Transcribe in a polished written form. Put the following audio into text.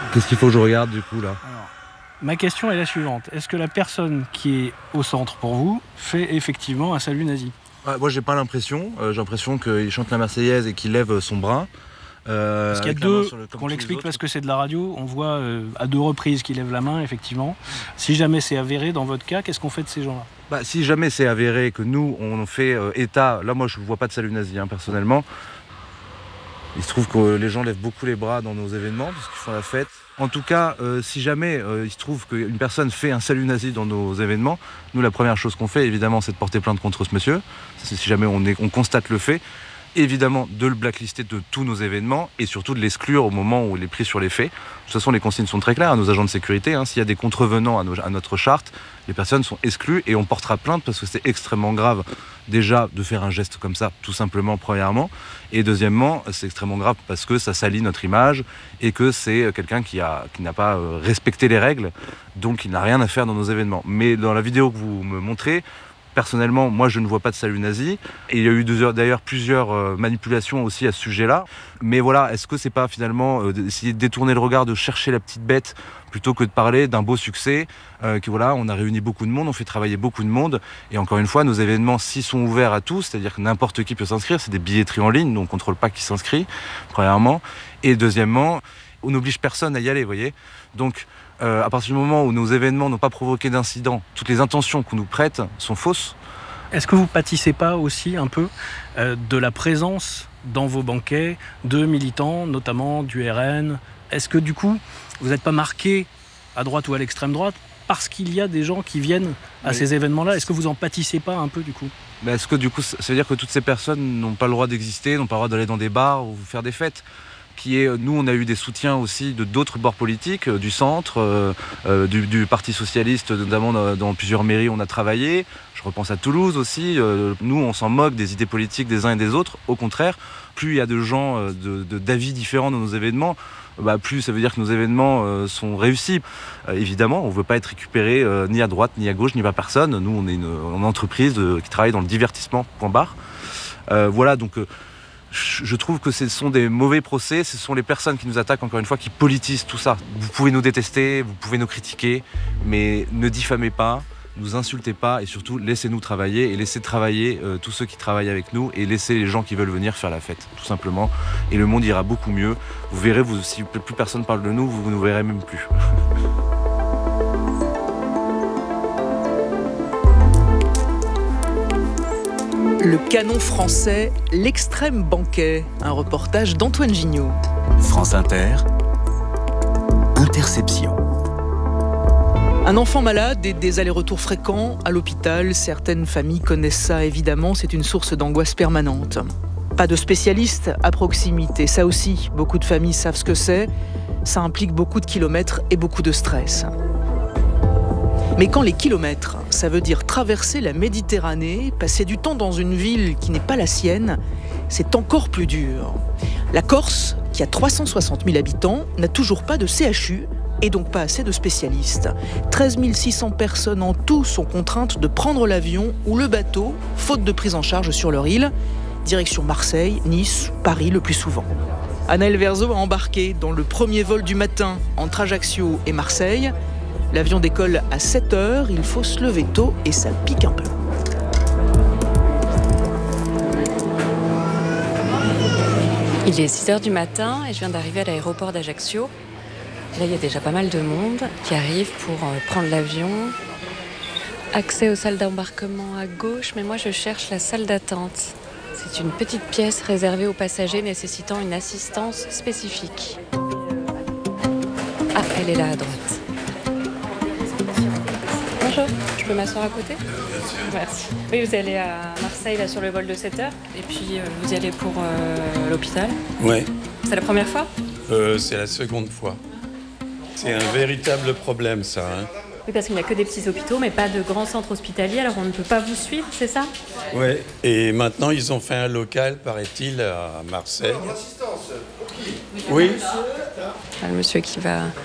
Qu'est-ce qu'il faut que je regarde du coup là? Alors, ma question est la suivante. Est-ce que la personne qui est au centre pour vous fait effectivement un salut nazi? Moi j'ai pas l'impression. J'ai l'impression qu'il chante la Marseillaise et qu'il lève son bras. Parce qu'il y a qu'on l'explique parce que c'est de la radio, on voit à 2 reprises qu'il lève la main, effectivement. Si jamais c'est avéré dans votre cas, qu'est-ce qu'on fait de ces gens-là? Si jamais c'est avéré que nous, on fait état, là moi je ne vois pas de salut nazi personnellement. Il se trouve que les gens lèvent beaucoup les bras dans nos événements parce qu'ils font la fête. En tout cas, si jamais il se trouve qu'une personne fait un salut nazi dans nos événements, nous la première chose qu'on fait évidemment c'est de porter plainte contre ce monsieur. Si jamais on constate le fait. Évidemment de le blacklister de tous nos événements et surtout de l'exclure au moment où il est pris sur les faits. De toute façon, les consignes sont très claires à nos agents de sécurité. S'il y a des contrevenants à notre charte, les personnes sont exclues et on portera plainte parce que c'est extrêmement grave déjà de faire un geste comme ça, tout simplement, premièrement. Et deuxièmement, c'est extrêmement grave parce que ça salit notre image et que c'est quelqu'un qui n'a pas respecté les règles, donc il n'a rien à faire dans nos événements. Mais dans la vidéo que vous me montrez, personnellement, moi, je ne vois pas de salut nazi. Et il y a eu d'ailleurs plusieurs manipulations aussi à ce sujet-là. Mais voilà, est-ce que c'est pas finalement d'essayer de détourner le regard, de chercher la petite bête, plutôt que de parler d'un beau succès, que voilà, on a réuni beaucoup de monde, on fait travailler beaucoup de monde. Et encore une fois, nos événements, s'ils sont ouverts à tous, c'est-à-dire que n'importe qui peut s'inscrire, c'est des billetteries en ligne, donc on ne contrôle pas qui s'inscrit, premièrement. Et deuxièmement, on n'oblige personne à y aller, vous voyez. Donc, à partir du moment où nos événements n'ont pas provoqué d'incident, toutes les intentions qu'on nous prête sont fausses. Est-ce que vous pâtissez pas aussi un peu de la présence dans vos banquets de militants, notamment du RN? Est-ce que du coup, vous n'êtes pas marqué à droite ou à l'extrême droite parce qu'il y a des gens qui viennent à ces événements-là? Est-ce que vous en pâtissez pas un peu du coup? Est-ce que du coup, ça veut dire que toutes ces personnes n'ont pas le droit d'exister, n'ont pas le droit d'aller dans des bars ou faire des fêtes? Nous, on a eu des soutiens aussi de d'autres bords politiques, du centre, du Parti Socialiste, notamment dans plusieurs mairies, on a travaillé. Je repense à Toulouse aussi. Nous, on s'en moque des idées politiques des uns et des autres. Au contraire, plus il y a de gens d'avis différents dans nos événements, plus ça veut dire que nos événements sont réussis. Évidemment, on ne veut pas être récupéré ni à droite, ni à gauche, ni par personne. Nous, on est une entreprise qui travaille dans le divertissement, point barre. Voilà, donc... Je trouve que ce sont des mauvais procès, ce sont les personnes qui nous attaquent, encore une fois, qui politisent tout ça. Vous pouvez nous détester, vous pouvez nous critiquer, mais ne diffamez pas, nous insultez pas et surtout laissez-nous travailler et laissez travailler tous ceux qui travaillent avec nous et laissez les gens qui veulent venir faire la fête, tout simplement. Et le monde ira beaucoup mieux. Vous verrez, si plus personne parle de nous, vous ne nous verrez même plus. Le canon français, l'extrême banquet, un reportage d'Antoine Gignot. France Inter, Interception. Un enfant malade et des allers-retours fréquents à l'hôpital, certaines familles connaissent ça évidemment, c'est une source d'angoisse permanente. Pas de spécialistes à proximité, ça aussi, beaucoup de familles savent ce que c'est, ça implique beaucoup de kilomètres et beaucoup de stress. Mais quand les kilomètres, ça veut dire traverser la Méditerranée, passer du temps dans une ville qui n'est pas la sienne, c'est encore plus dur. La Corse, qui a 360 000 habitants, n'a toujours pas de CHU et donc pas assez de spécialistes. 13 600 personnes en tout sont contraintes de prendre l'avion ou le bateau, faute de prise en charge sur leur île. Direction Marseille, Nice, Paris le plus souvent. Anaël Verzo a embarqué dans le premier vol du matin entre Ajaccio et Marseille. L'avion décolle à 7h, il faut se lever tôt et ça pique un peu. Il est 6h du matin et je viens d'arriver à l'aéroport d'Ajaccio. Là, il y a déjà pas mal de monde qui arrive pour prendre l'avion. Accès aux salles d'embarquement à gauche, mais moi je cherche la salle d'attente. C'est une petite pièce réservée aux passagers nécessitant une assistance spécifique. Ah, elle est là à droite. Bonjour, je peux m'asseoir à côté ? Merci. Oui, vous allez à Marseille là, sur le vol de 7h et puis vous y allez pour l'hôpital ? Ouais. C'est la première fois ? C'est la seconde fois. C'est un véritable problème ça. Oui, parce qu'il n'y a que des petits hôpitaux mais pas de grands centres hospitaliers, alors on ne peut pas vous suivre, c'est ça ? Ouais, et maintenant ils ont fait un local, paraît-il, à Marseille. Oui. Le monsieur qui va